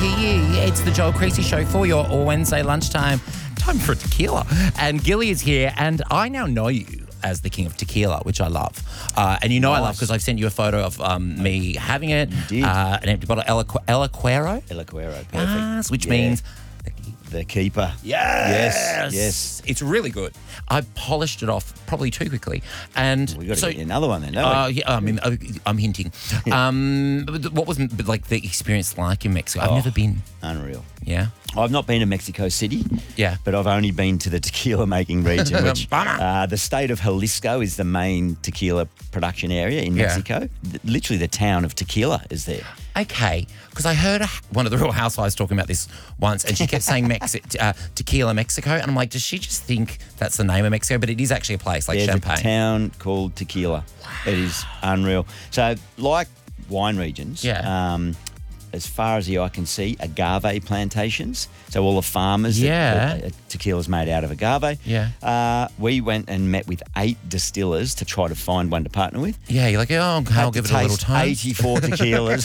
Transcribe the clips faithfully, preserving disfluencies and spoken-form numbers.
you. It's the Joel Creasy Show for your Wednesday lunchtime. Time for a tequila. And Gilly is here, and I now know you as the king of tequila, which I love. Uh, and you know nice. I love because I've sent you a photo of um, me having it. You did. Uh, an empty bottle, El, El Acuero. El Acuero, perfect. Yes, which yeah. means... The keeper. Yes. Yes. Yes. It's really good. I polished it off probably too quickly. And we got to so, get you another one then, don't uh, we? yeah, I mean, I'm hinting. um, what was like the experience like in Mexico? I've oh, never been. Unreal. Yeah. I've not been to Mexico City. Yeah. But I've only been to the tequila making region, which uh, the state of Jalisco is the main tequila production area in yeah. Mexico. Literally the town of tequila is there. Okay, because I heard one of the Real Housewives talking about this once, and she kept saying Mexi- uh, Tequila Mexico, and I'm like, does she just think that's the name of Mexico? But it is actually a place like There's Champagne. There's a town called Tequila. Wow. It is unreal. So, like wine regions, yeah. um, as far as the eye can see, agave plantations. So all the farmers, yeah. that, that tequila's made out of agave. Yeah. Uh, we went and met with eight distillers to try to find one to partner with. Yeah, you're like, oh, okay, I'll give it a little time. eighty-four tequilas.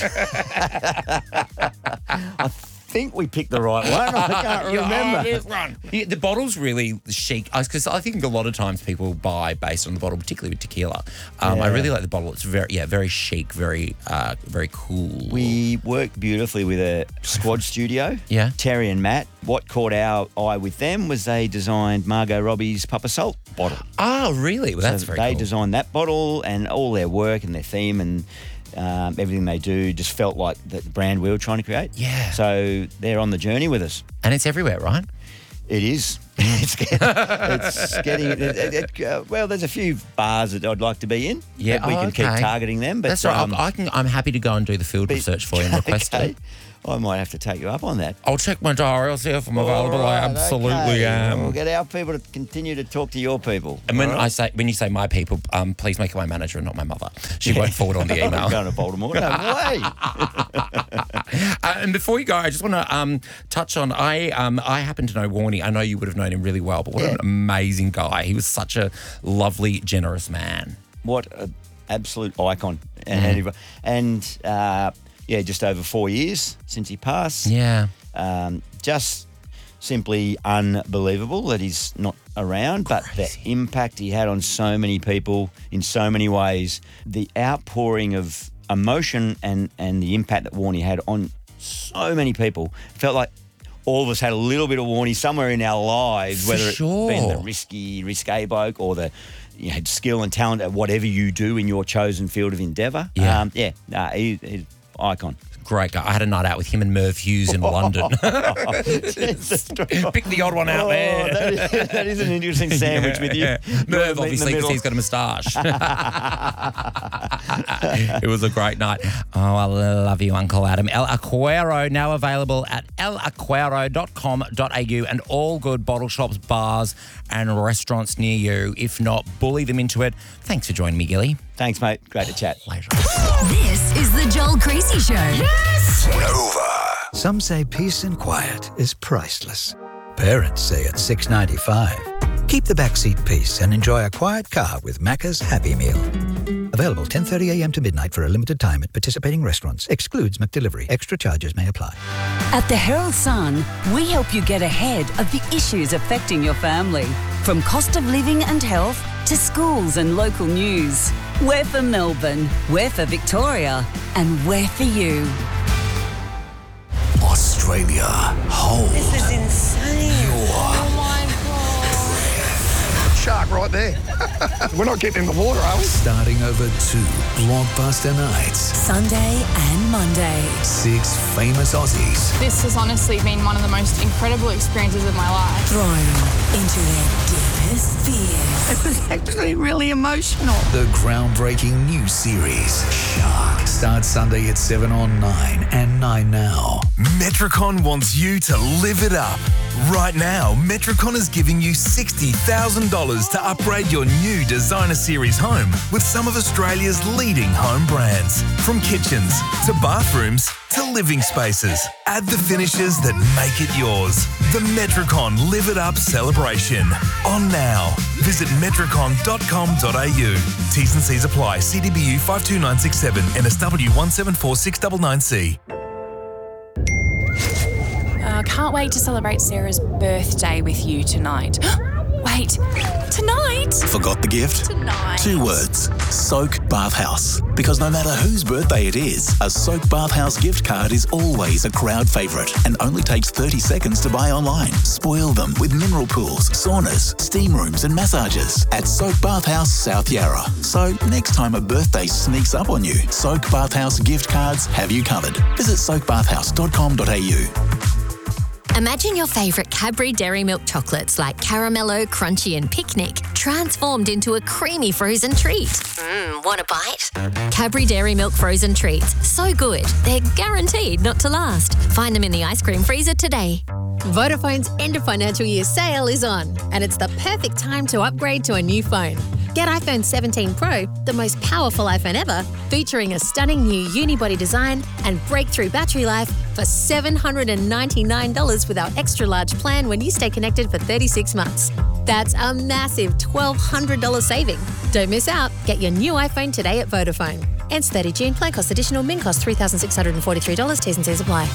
I think we picked the right one. I can't remember. Yeah, one. Yeah, the bottle's really chic because I think a lot of times people buy based on the bottle, particularly with tequila. Um, yeah. I really like the bottle. It's very, yeah, very chic, very, uh, very cool. We worked beautifully with a squad studio. Yeah, Terry and Matt. What caught our eye with them was they designed Margot Robbie's Papa Salt bottle. Oh, really? Well, that's so very they cool. They designed that bottle, and all their work and their theme and. Um, everything they do just felt like the brand we were trying to create. Yeah. So they're on the journey with us. And it's everywhere, right? It is. it's getting, it's getting it, it, it, uh, well, there's a few bars that I'd like to be in. Yeah, we oh, can okay. keep targeting them. But, that's right. Um, I can, I'm happy to go and do the field but, research for you and request okay. it. I might have to take you up on that. I'll check my diary. I'll see if I'm available. Right, I absolutely okay. am. We'll get our people to continue to talk to your people. And when right? I say when you say my people, um, please make it my manager and not my mother. She won't forward on the email. I'm going to Baltimore. No way. uh, and before you go, I just want to um, touch on. I um, I happen to know Warnie. I know you would have known him really well, but what yeah. an amazing guy. He was such a lovely, generous man. What an absolute icon. And, mm. and uh, yeah, just over four years since he passed. Yeah. Um, just simply unbelievable that he's not around, but Crazy. the impact he had on so many people in so many ways, the outpouring of emotion and, and the impact that Warnie had on so many people, felt like all of us had a little bit of Warnie somewhere in our lives, For whether sure. it been the risky, risque bloke or the you know, skill and talent at whatever you do in your chosen field of endeavour. Yeah. Um, yeah, nah, he, he's icon. Great guy. I had a night out with him and Merv Hughes in London. Pick the odd one out oh, there. That is, that is an interesting sandwich yeah, with you. Yeah. Merv, obviously, because he's got a moustache. It was a great night. Oh, I love you, Uncle Adam. El Acuero, now available at el acuero dot com dot a u and all good bottle shops, bars and restaurants near you. If not, bully them into it. Thanks for joining me, Gilly. Thanks, mate. Great to chat. Pleasure. This is the Joel Creasy Show. Yes! Nova. Some say peace and quiet is priceless. Parents say it's six ninety-five. Keep the backseat peace and enjoy a quiet car with Macca's Happy Meal. Available ten thirty a.m. to midnight for a limited time at participating restaurants. Excludes McDelivery. Extra charges may apply. At the Herald Sun, we help you get ahead of the issues affecting your family. From cost of living and health to schools and local news. We're for Melbourne, we're for Victoria, and we're for you. Australia, hold. This is insane. Your oh my God. Shark right there. We're not getting in the water, are we? Starting over two blockbuster nights. Sunday and Monday. Six famous Aussies. This has honestly been one of the most incredible experiences of my life. Thrown into their deepest fears. It was actually really emotional. The groundbreaking new series, Shark, starts Sunday at seven on nine and nine now. Metricon wants you to live it up. Right now, Metricon is giving you sixty thousand dollars to upgrade your new designer series home with some of Australia's leading home brands. From kitchens to bathrooms to living spaces. Add the finishes that make it yours. The Metricon Live It Up celebration. On now. Visit metricon dot com dot a u. T's and C's apply. C D B U five two nine six seven, N S W one seven four six nine nine C. can't wait to celebrate Sarah's birthday with you tonight. Wait, tonight? Forgot the gift? Tonight. Two words. Soak Bathhouse. Because no matter whose birthday it is, a Soak Bathhouse gift card is always a crowd favourite and only takes thirty seconds to buy online. Spoil them with mineral pools, saunas, steam rooms and massages at Soak Bathhouse South Yarra. So next time a birthday sneaks up on you, Soak Bathhouse gift cards have you covered. Visit soak bathhouse dot com dot a u. Imagine your favourite Cadbury Dairy Milk chocolates like Caramello, Crunchy and Picnic transformed into a creamy frozen treat. Mmm, want a bite? Cadbury Dairy Milk frozen treats. So good, they're guaranteed not to last. Find them in the ice cream freezer today. Vodafone's end of financial year sale is on, and it's the perfect time to upgrade to a new phone. Get iPhone seventeen Pro, the most powerful iPhone ever, featuring a stunning new unibody design and breakthrough battery life for seven hundred ninety-nine dollars with our extra large plan when you stay connected for thirty-six months. That's a massive twelve hundred dollars saving. Don't miss out. Get your new iPhone today at Vodafone. Ends thirty June. Plan cost additional. Min cost three thousand six hundred forty-three dollars. T's and C's apply.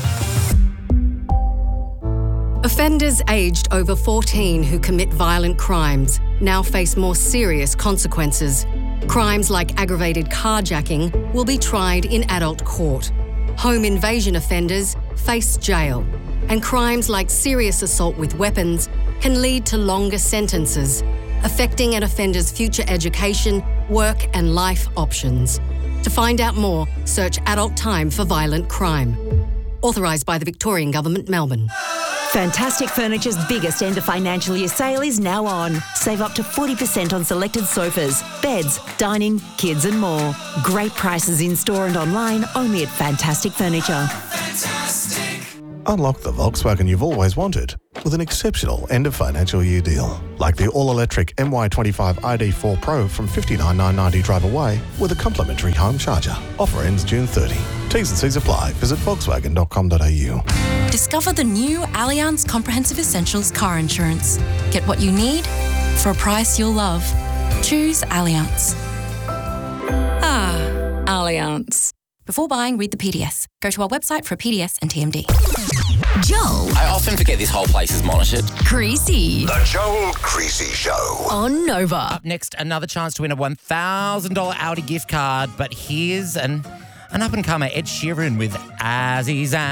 Offenders aged over fourteen who commit violent crimes now face more serious consequences. Crimes like aggravated carjacking will be tried in adult court. Home invasion offenders face jail. And crimes like serious assault with weapons can lead to longer sentences, affecting an offender's future education, work and life options. To find out more, search Adult Time for Violent Crime. Authorised by the Victorian Government, Melbourne. Fantastic Furniture's biggest end of financial year sale is now on. Save up to forty percent on selected sofas, beds, dining, kids and more. Great prices in store and online only at Fantastic Furniture. Unlock the Volkswagen you've always wanted with an exceptional end of financial year deal. Like the all-electric M Y twenty-five I D four Pro from fifty-nine thousand nine hundred ninety drive away with a complimentary home charger. Offer ends June thirtieth. T's and C's apply. Visit volkswagen dot com dot a u. Discover the new Allianz Comprehensive Essentials car insurance. Get what you need for a price you'll love. Choose Allianz. Ah, Allianz. Before buying, read the P D S. Go to our website for a P D S and T M D. Joel. I often forget this whole place is monitored. Creasy. The Joel Creasy Show. On Nova. Up next, another chance to win a one thousand dollars Audi gift card. But here's an, an up-and-comer, Ed Sheeran with As He's